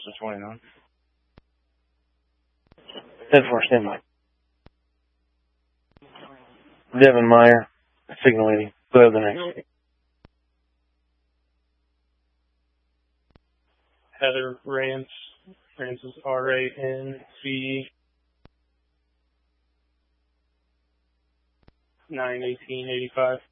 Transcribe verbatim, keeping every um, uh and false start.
Austin twenty-nine. ten four, stand by. Devin Meyer, signal eighty. Go ahead with the next. Heather Rance. Rance is R A N C E. nine eighteen eighty-five.